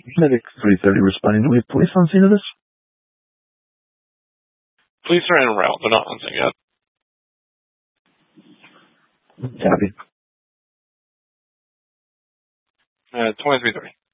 Medic 330 responding. Do we have police on scene of this? Police are en route. They're not on scene yet. Copy. 2330.